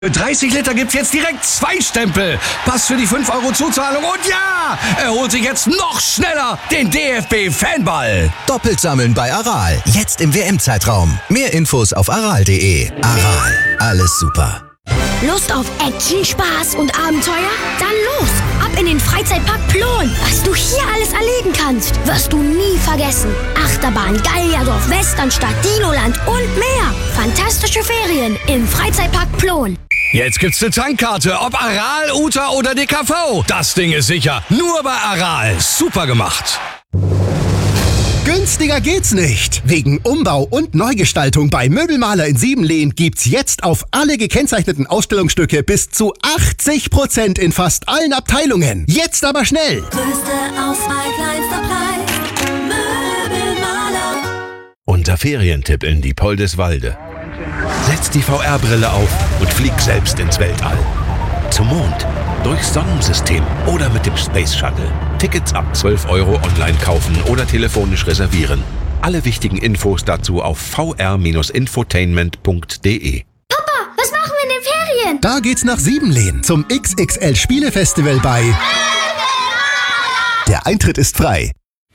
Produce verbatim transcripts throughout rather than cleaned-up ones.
Für dreißig Liter gibt's jetzt direkt zwei Stempel. Pass für die fünf Euro Zuzahlung und ja, er holt sich jetzt noch schneller den D F B-Fanball. Doppelt sammeln bei Aral. Jetzt im W M-Zeitraum. Mehr Infos auf aral punkt de. Aral. Alles super. Lust auf Action, Spaß und Abenteuer? Dann los! Ab in den Freizeitpark Plon. Was du hier alles erleben kannst, wirst du nie vergessen. Achterbahn, Gallierdorf, Westernstadt, Dinoland und mehr. Fantastische Ferien im Freizeitpark Plon. Jetzt gibt's eine Tankkarte, ob Aral, Uta oder D K V. Das Ding ist sicher. Nur bei Aral. Super gemacht. Günstiger geht's nicht. Wegen Umbau und Neugestaltung bei Möbelmaler in Siebenlehn gibt's jetzt auf alle gekennzeichneten Ausstellungsstücke bis zu achtzig Prozent in fast allen Abteilungen. Jetzt aber schnell. Größte Auswahl, kleinster Preis. Möbelmaler. Unser Ferientipp in Diepoldeswalde. Setz die V R-Brille auf und flieg selbst ins Weltall. Zum Mond, durchs Sonnensystem oder mit dem Space Shuttle. Tickets ab zwölf Euro online kaufen oder telefonisch reservieren. Alle wichtigen Infos dazu auf v r Bindestrich infotainment punkt de. Papa, was machen wir in den Ferien? Da geht's nach Siebenlehn zum X X L Spielefestival bei... Der Eintritt ist frei.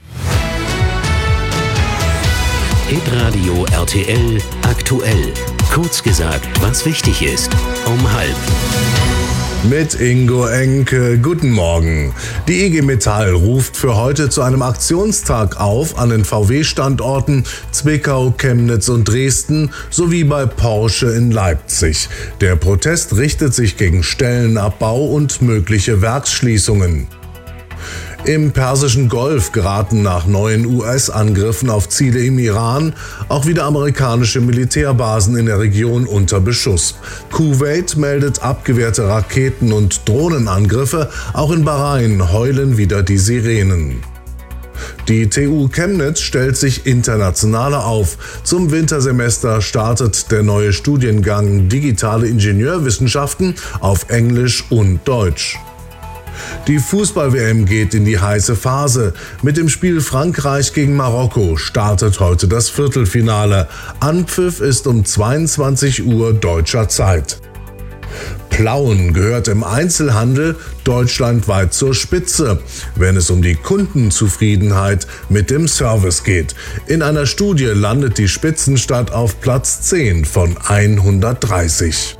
Hitradio R T L aktuell. Kurz gesagt, was wichtig ist. Um halb. Mit Ingo Enke. Guten Morgen. Die I G Metall ruft für heute zu einem Aktionstag auf an den V W-Standorten Zwickau, Chemnitz und Dresden sowie bei Porsche in Leipzig. Der Protest richtet sich gegen Stellenabbau und mögliche Werksschließungen. Im Persischen Golf geraten nach neuen U S-Angriffen auf Ziele im Iran auch wieder amerikanische Militärbasen in der Region unter Beschuss. Kuwait meldet abgewehrte Raketen- und Drohnenangriffe, auch in Bahrain heulen wieder die Sirenen. Die T U Chemnitz stellt sich internationaler auf. Zum Wintersemester startet der neue Studiengang Digitale Ingenieurwissenschaften auf Englisch und Deutsch. Die Fußball-W M geht in die heiße Phase. Mit dem Spiel Frankreich gegen Marokko startet heute das Viertelfinale. Anpfiff ist um zweiundzwanzig Uhr deutscher Zeit. Plauen gehört im Einzelhandel deutschlandweit zur Spitze, wenn es um die Kundenzufriedenheit mit dem Service geht. In einer Studie landet die Spitzenstadt auf Platz zehn von hundertdreißig.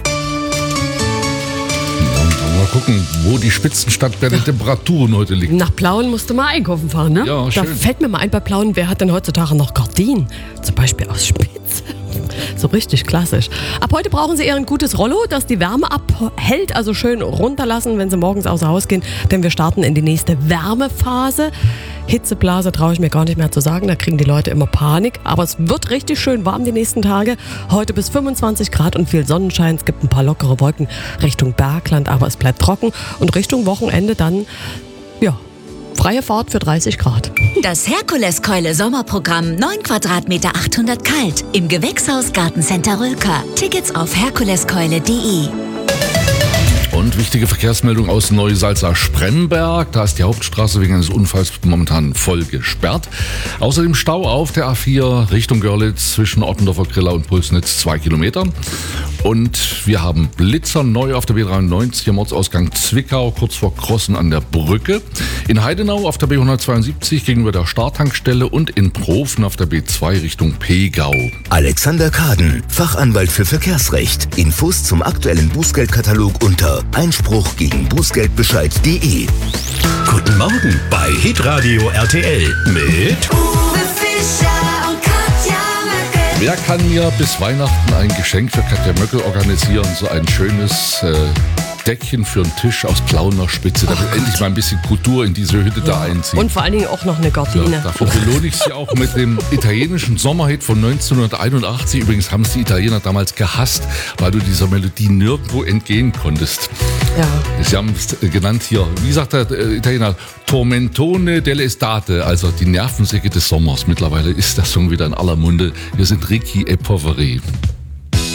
Mal gucken, wo die Spitzenstadt bei den Temperaturen heute liegt. Nach Plauen musst du mal einkaufen fahren, ne? Ja, schön. Da fällt mir mal ein bei Plauen, wer hat denn heutzutage noch Gardinen? Zum Beispiel aus Spitze. So richtig klassisch. Ab heute brauchen Sie eher ein gutes Rollo, das die Wärme abhält, also schön runterlassen, wenn Sie morgens außer Haus gehen, denn wir starten in die nächste Wärmephase. Hitzeblase traue ich mir gar nicht mehr zu sagen, da kriegen die Leute immer Panik. Aber es wird richtig schön warm die nächsten Tage. Heute bis fünfundzwanzig Grad und viel Sonnenschein. Es gibt ein paar lockere Wolken Richtung Bergland, aber es bleibt trocken. Und Richtung Wochenende dann, ja, freie Fahrt für dreißig Grad. Das Herkuleskeule Sommerprogramm neun Quadratmeter achthundert kalt im Gewächshaus Gartencenter Rülker. Tickets auf herkuleskeule punkt de. Und wichtige Verkehrsmeldung aus Neusalza-Spremberg. Da ist die Hauptstraße wegen eines Unfalls momentan voll gesperrt. Außerdem Stau auf der A vier Richtung Görlitz zwischen Ottendorfer Griller und Pulsnitz zwei Kilometer. Und wir haben Blitzer neu auf der B dreiundneunzig am Ortsausgang Zwickau, kurz vor Krossen an der Brücke. In Heidenau auf der B hundertzweiundsiebzig gegenüber der Startankstelle und in Profen auf der B zwei Richtung Pegau. Alexander Kaden, Fachanwalt für Verkehrsrecht. Infos zum aktuellen Bußgeldkatalog unter Einspruch gegen Bußgeldbescheid punkt de. Guten Morgen bei Hitradio R T L mit Uwe Fischer und Katja Möckel. Wer kann mir bis Weihnachten ein Geschenk für Katja Möckel organisieren? So ein schönes äh, Deckchen für einen Tisch aus Plauener Spitze. Da wird endlich mal ein bisschen Kultur in diese Hütte ja. da einziehen. Und vor allen Dingen auch noch eine Gardine. Ja, dafür belohne ich sie auch mit dem italienischen Sommerhit von neunzehnhunderteinundachtzig. Übrigens haben es die Italiener damals gehasst, weil du dieser Melodie nirgendwo entgehen konntest. Ja. Sie haben es genannt hier, wie sagt der Italiener, Tormentone dell'estate, also die Nervensäge des Sommers. Mittlerweile ist der Song wieder in aller Munde. Wir sind Ricky e Poveri.